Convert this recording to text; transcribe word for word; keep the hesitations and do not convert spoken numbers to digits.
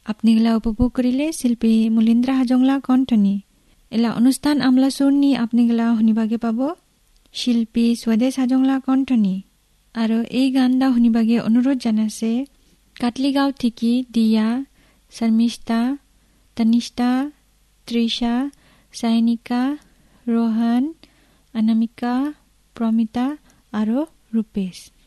আপনিগলা উপভোগ কৰিলে শিল্পী মুলিন্দ্ৰা হাজংলা কণ্ঠনি। এলা অনুষ্ঠান আমলা চুৰনি আপনিগলা শুনিবাগে পাব শিল্পী স্বদেশ হাজংলা কণ্ঠনি। আৰু এই গানটা শুনিবাগে অনুৰোধ জানাছে কাটলিগাঁও ঠিকি দিয়া, শৰ্মিষ্ঠা, তনিষ্ঠা, তৃষা, চাইনিকা, ৰোহন, অনামিকা, প্ৰমিতা আৰু ৰূপেশ।